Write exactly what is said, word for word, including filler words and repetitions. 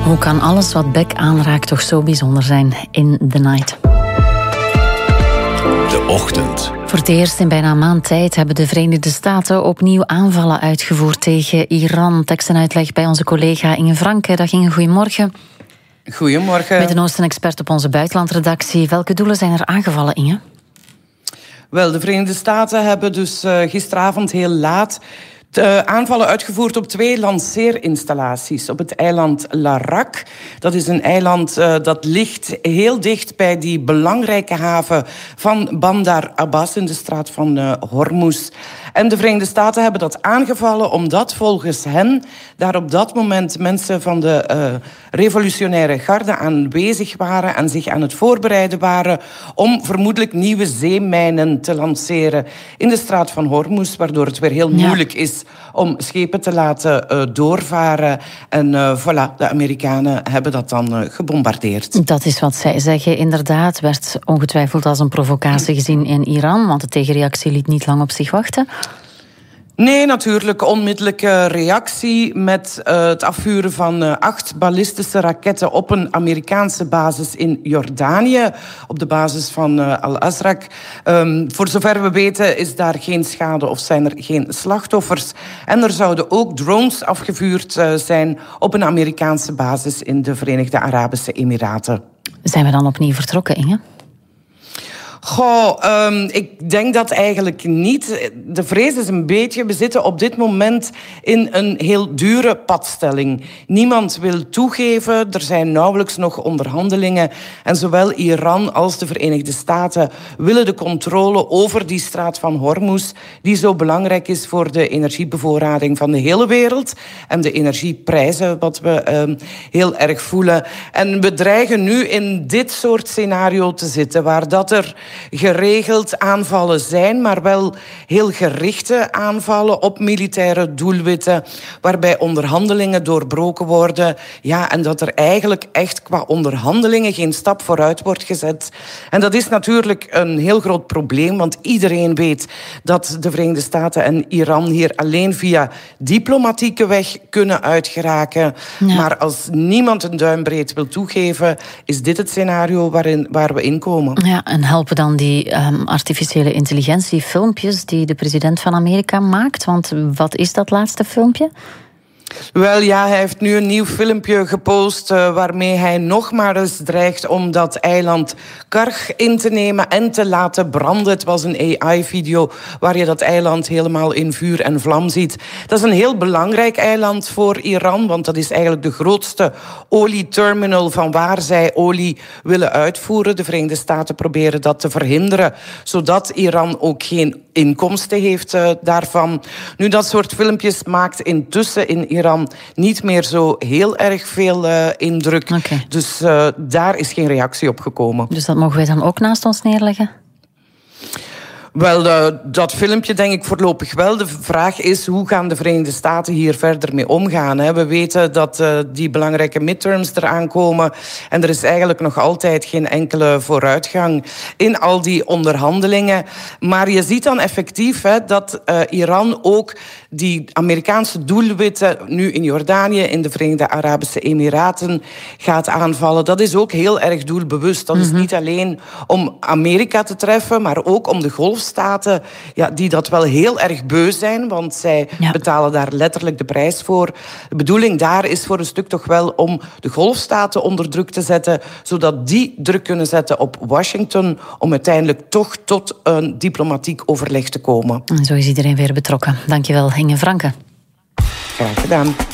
Hoe kan alles wat Beck aanraakt toch zo bijzonder zijn in The Night? De ochtend. Voor het eerst in bijna een maand tijd hebben de Verenigde Staten opnieuw aanvallen uitgevoerd tegen Iran. Tekst en uitleg bij onze collega Inge Franke. Dag Inge, goedemorgen. Goedemorgen. Midden-Oosten-expert op onze buitenlandredactie. Welke doelen zijn er aangevallen, Inge? Wel, de Verenigde Staten hebben dus uh, gisteravond heel laat de aanvallen uitgevoerd op twee lanceerinstallaties op het eiland Larak. Dat is een eiland uh, dat ligt heel dicht bij die belangrijke haven van Bandar Abbas in de straat van uh, Hormuz. En de Verenigde Staten hebben dat aangevallen omdat volgens hen daar op dat moment mensen van de uh, revolutionaire garde aanwezig waren en zich aan het voorbereiden waren om vermoedelijk nieuwe zeemijnen te lanceren in de straat van Hormuz, waardoor het weer heel moeilijk is om schepen te laten uh, doorvaren. En uh, voilà, de Amerikanen hebben dat dan uh, gebombardeerd. Dat is wat zij zeggen. Inderdaad, werd ongetwijfeld als een provocatie gezien in Iran, want de tegenreactie liet niet lang op zich wachten. Nee, natuurlijk. Onmiddellijke reactie met uh, het afvuren van uh, acht ballistische raketten op een Amerikaanse basis in Jordanië, op de basis van uh, Al-Azraq. Um, voor zover we weten is daar geen schade of zijn er geen slachtoffers. En er zouden ook drones afgevuurd uh, zijn op een Amerikaanse basis in de Verenigde Arabische Emiraten. Zijn we dan opnieuw vertrokken, Inge? Goh, um, ik denk dat eigenlijk niet. De vrees is een beetje, we zitten op dit moment in een heel dure padstelling. Niemand wil toegeven, er zijn nauwelijks nog onderhandelingen. En zowel Iran als de Verenigde Staten willen de controle over die straat van Hormuz, die zo belangrijk is voor de energiebevoorrading van de hele wereld en de energieprijzen, wat we um, heel erg voelen. En we dreigen nu in dit soort scenario te zitten, waar dat er geregeld aanvallen zijn, maar wel heel gerichte aanvallen op militaire doelwitten, waarbij onderhandelingen doorbroken worden. Ja, en dat er eigenlijk echt qua onderhandelingen geen stap vooruit wordt gezet. En dat is natuurlijk een heel groot probleem, want iedereen weet dat de Verenigde Staten en Iran hier alleen via diplomatieke weg kunnen uitgeraken. Ja. Maar als niemand een duimbreed wil toegeven, is dit het scenario waarin, waar we in komen. Ja, en helpen dan die um, artificiële intelligentiefilmpjes die de president van Amerika maakt? Want wat is dat laatste filmpje? Wel ja, hij heeft nu een nieuw filmpje gepost uh, waarmee hij nog maar eens dreigt om dat eiland Karg in te nemen en te laten branden. Het was een A I-video waar je dat eiland helemaal in vuur en vlam ziet. Dat is een heel belangrijk eiland voor Iran, want dat is eigenlijk de grootste olieterminal van waar zij olie willen uitvoeren. De Verenigde Staten proberen dat te verhinderen, zodat Iran ook geen inkomsten heeft uh, daarvan. Nu, dat soort filmpjes maakt intussen in Iran niet meer zo heel erg veel uh, indruk. Okay. Dus uh, daar is geen reactie op gekomen. Dus dat mogen wij dan ook naast ons neerleggen? Wel, uh, dat filmpje denk ik voorlopig wel. De vraag is, hoe gaan de Verenigde Staten hier verder mee omgaan? Hè? We weten dat uh, die belangrijke midterms eraan komen en er is eigenlijk nog altijd geen enkele vooruitgang in al die onderhandelingen. Maar je ziet dan effectief hè, dat uh, Iran ook die Amerikaanse doelwitten nu in Jordanië, in de Verenigde Arabische Emiraten gaat aanvallen. Dat is ook heel erg doelbewust. Dat mm-hmm. is niet alleen om Amerika te treffen, maar ook om de golfstaten, ja, die dat wel heel erg beu zijn, want zij ja. betalen daar letterlijk de prijs voor. De bedoeling daar is voor een stuk toch wel om de golfstaten onder druk te zetten, zodat die druk kunnen zetten op Washington om uiteindelijk toch tot een diplomatiek overleg te komen. En zo is iedereen weer betrokken. Dankjewel, Inge Franke. Graag gedaan.